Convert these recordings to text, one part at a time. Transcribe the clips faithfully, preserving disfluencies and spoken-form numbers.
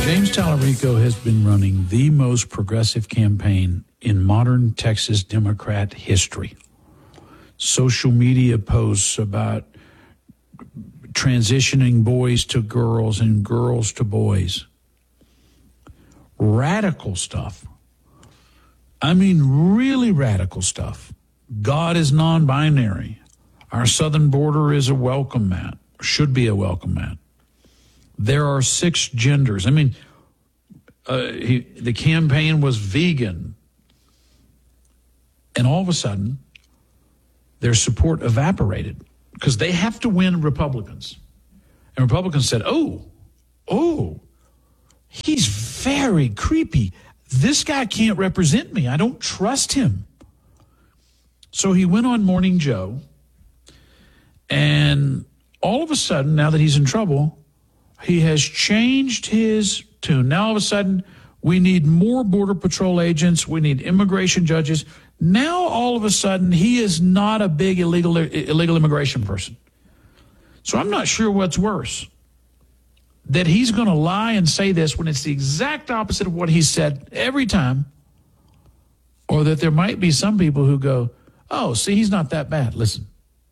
James Tallarico has been running the most progressive campaign in modern Texas Democrat history. Social media posts about transitioning boys to girls and girls to boys. Radical stuff. I mean, really radical stuff. God is non-binary. Our southern border is a welcome mat, should be a welcome mat. There are six genders. I mean, uh, he, the campaign was vegan. And all of a sudden, their support evaporated because they have to win Republicans. And Republicans said, oh, oh, he's very creepy. This guy can't represent me. I don't trust him. So he went on Morning Joe. And all of a sudden, now that he's in trouble, he has changed his tune. Now, all of a sudden, we need more Border Patrol agents. We need immigration judges. Now, all of a sudden, he is not a big illegal illegal immigration person. So I'm not sure what's worse, that he's going to lie and say this when it's the exact opposite of what he said every time, or that there might be some people who go, oh, see, he's not that bad. Listen.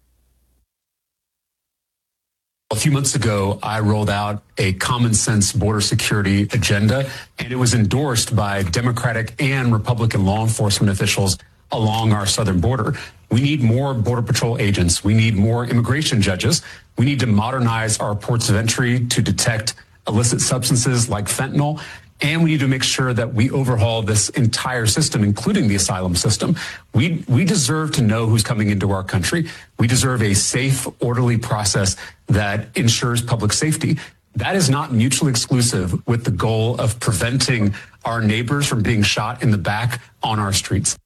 A few months ago, I rolled out a common sense border security agenda, and it was endorsed by Democratic and Republican law enforcement officials along our southern border. We need more Border Patrol agents. We need more immigration judges. We need to modernize our ports of entry to detect illicit substances like fentanyl. And we need to make sure that we overhaul this entire system, including the asylum system. We we deserve to know who's coming into our country. We deserve a safe, orderly process that ensures public safety. That is not mutually exclusive with the goal of preventing our neighbors from being shot in the back on our streets.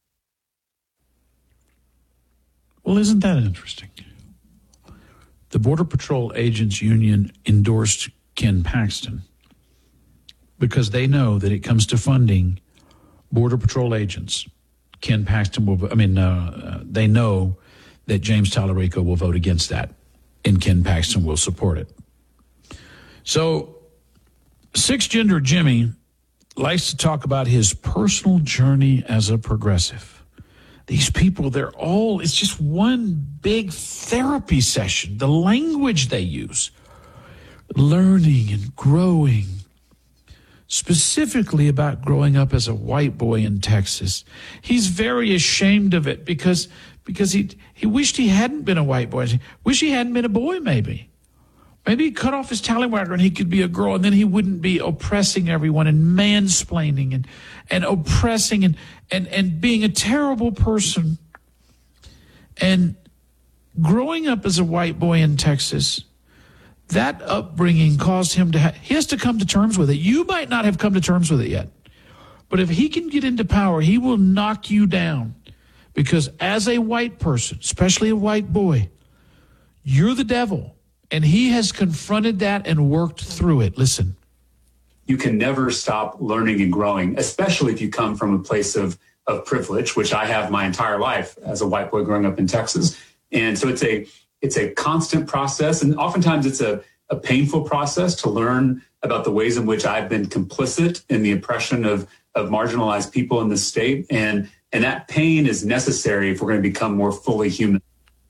Well, isn't that interesting? The Border Patrol Agents Union endorsed Ken Paxton because they know that it comes to funding Border Patrol agents. Ken Paxton will, I mean, uh, they know that James Tallarico will vote against that, and Ken Paxton will support it. So, six-gender Jimmy likes to talk about his personal journey as a progressive. These people, they're all, it's just one big therapy session. The language they use, learning and growing, specifically about growing up as a white boy in Texas. He's very ashamed of it because because he he wished he hadn't been a white boy. He wished he hadn't been a boy, maybe. Maybe he cut off his tallywhacker and he could be a girl, and then he wouldn't be oppressing everyone and mansplaining and, and oppressing and, and, and being a terrible person. And growing up as a white boy in Texas, that upbringing caused him to, ha- he has to come to terms with it. You might not have come to terms with it yet, but if he can get into power, he will knock you down, because as a white person, especially a white boy, you're the devil, and he has confronted that and worked through it. Listen. You can never stop learning and growing, especially if you come from a place of, of privilege, which I have my entire life as a white boy growing up in Texas. And so it's a, It's a constant process, and oftentimes it's a, a painful process to learn about the ways in which I've been complicit in the oppression of, of marginalized people in the state. And, and that pain is necessary if we're going to become more fully human.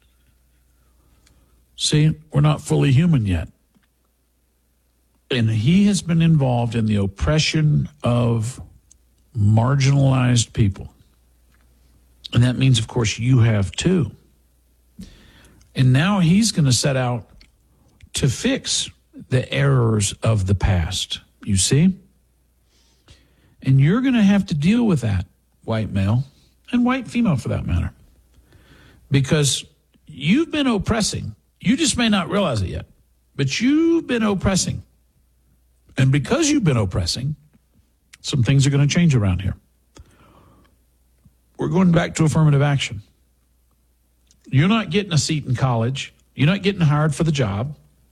See, we're not fully human yet. And he has been involved in the oppression of marginalized people. And that means, of course, you have too. And now he's going to set out to fix the errors of the past, you see? And you're going to have to deal with that, white male, and white female for that matter, because you've been oppressing. You just may not realize it yet, but you've been oppressing. And because you've been oppressing, some things are going to change around here. We're going back to affirmative action. You're not getting a seat in college. You're not getting hired for the job.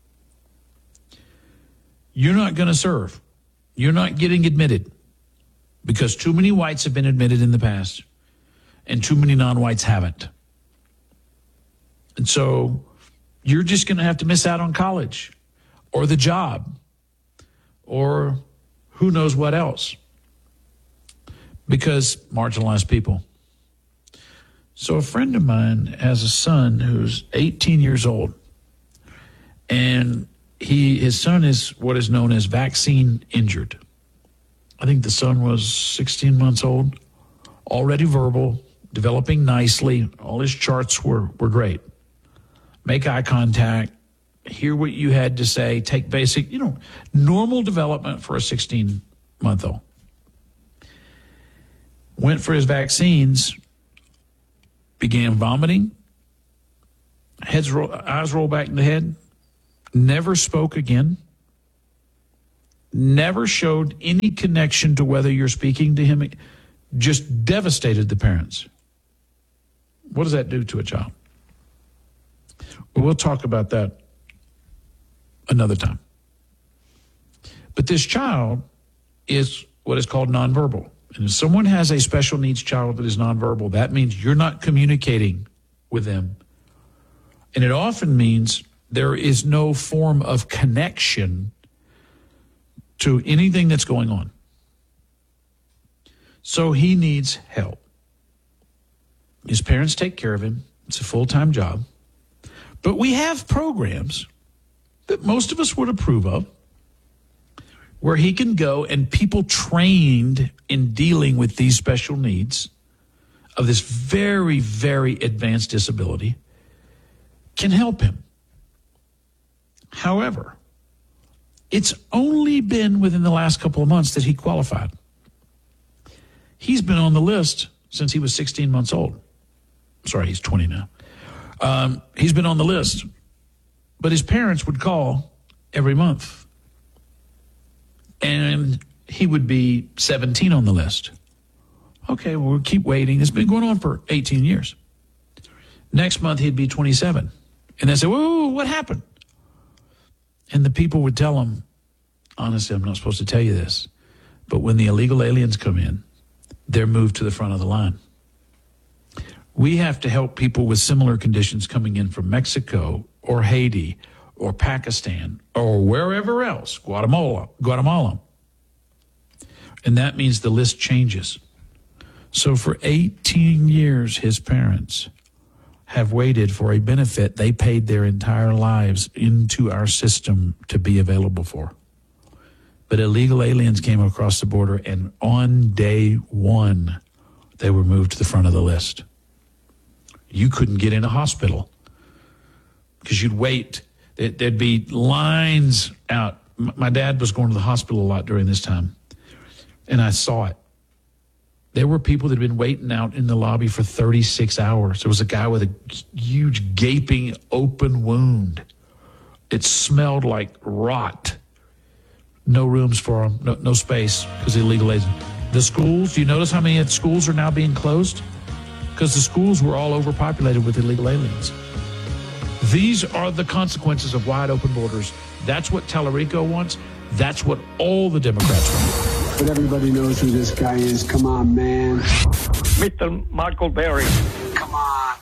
You're not going to serve. You're not getting admitted, because too many whites have been admitted in the past and too many non-whites haven't. And so you're just going to have to miss out on college or the job or who knows what else, because marginalized people. So a friend of mine has a son who's eighteen years old, and he his son is what is known as vaccine injured. I think the son was sixteen months old, already verbal, developing nicely. All his charts were, were great. Make eye contact, hear what you had to say, take basic, you know, normal development for a sixteen-month-old. Went for his vaccines, began vomiting, heads roll, eyes roll back in the head, never spoke again, never showed any connection to whether you're speaking to him, just devastated the parents. What does that do to a child? Well, we'll talk about that another time. But this child is what is called nonverbal. And if someone has a special needs child that is nonverbal, that means you're not communicating with them. And it often means there is no form of connection to anything that's going on. So he needs help. His parents take care of him. It's a full-time job. But we have programs that most of us would approve of, where he can go and people trained in dealing with these special needs of this very, very advanced disability can help him. However, it's only been within the last couple of months that he qualified. He's been on the list since he was sixteen months old. Sorry, he's twenty now. Um, he's been on the list, but his parents would call every month. And he would be seventeen on the list. Okay, well, we'll keep waiting. It's been going on for eighteen years. Next month, he'd be twenty-seven. And they say, whoa, what happened? And the people would tell him, honestly, I'm not supposed to tell you this, but when the illegal aliens come in, they're moved to the front of the line. We have to help people with similar conditions coming in from Mexico or Haiti or Pakistan or wherever else, Guatemala, Guatemala. And that means the list changes. So for eighteen years, his parents have waited for a benefit they paid their entire lives into our system to be available for. But illegal aliens came across the border, and on day one, they were moved to the front of the list. You couldn't get in a hospital because you'd wait. There'd be lines out. My dad was going to the hospital a lot during this time, and I saw it. There were people that had been waiting out in the lobby for thirty-six hours. There was a guy with a huge gaping open wound. It smelled like rot. No rooms for him, no, no space because of illegal aliens. The schools, do you notice how many schools are now being closed? Because the schools were all overpopulated with illegal aliens. These are the consequences of wide open borders. That's what Tallarico wants. That's what all the Democrats want. But everybody knows who this guy is. Come on, man. Mister Michael Berry. Come on.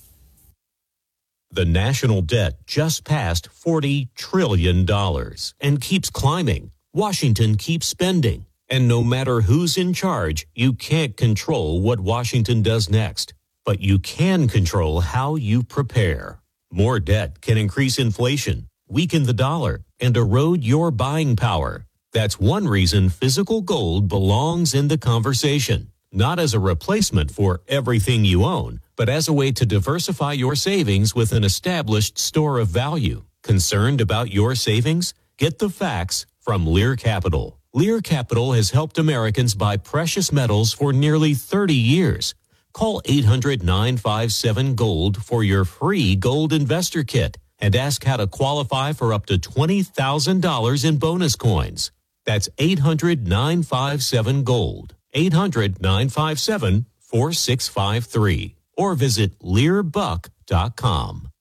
The national debt just passed forty trillion dollars and keeps climbing. Washington keeps spending. And no matter who's in charge, you can't control what Washington does next. But you can control how you prepare. More debt can increase inflation, weaken the dollar, and erode your buying power. That's one reason physical gold belongs in the conversation. Not as a replacement for everything you own, but as a way to diversify your savings with an established store of value. Concerned about your savings? Get the facts from Lear Capital. Lear Capital has helped Americans buy precious metals for nearly thirty years. Call eight hundred, nine five seven, GOLD for your free gold investor kit and ask how to qualify for up to twenty thousand dollars in bonus coins. That's eight hundred, nine five seven, GOLD. eight hundred, nine five seven, four six five three. Or visit lear buck dot com.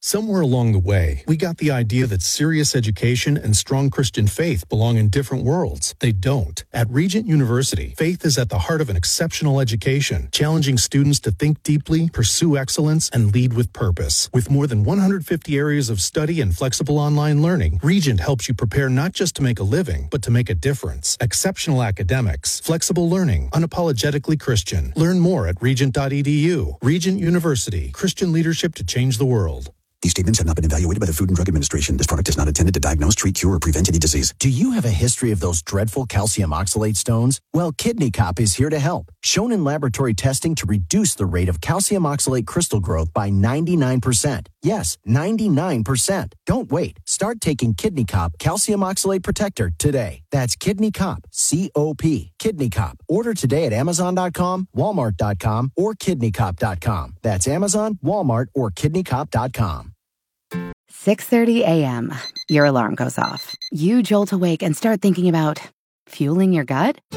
Somewhere along the way, we got the idea that serious education and strong Christian faith belong in different worlds. They don't. At Regent University, faith is at the heart of an exceptional education, challenging students to think deeply, pursue excellence, and lead with purpose. With more than one hundred fifty areas of study and flexible online learning, Regent helps you prepare not just to make a living, but to make a difference. Exceptional academics, flexible learning, unapologetically Christian. Learn more at regent dot e d u. Regent University, Christian leadership to change the world. These statements have not been evaluated by the Food and Drug Administration. This product is not intended to diagnose, treat, cure, or prevent any disease. Do you have a history of those dreadful calcium oxalate stones? Well, Kidney Cop is here to help. Shown in laboratory testing to reduce the rate of calcium oxalate crystal growth by ninety-nine percent. Yes, ninety-nine percent. Don't wait. Start taking Kidney Cop Calcium Oxalate Protector today. That's Kidney Cop, C O P, Kidney Cop. Order today at amazon dot com, walmart dot com, or kidney cop dot com. That's Amazon, Walmart, or kidney cop dot com. six thirty a.m. Your alarm goes off. You jolt awake and start thinking about fueling your gut?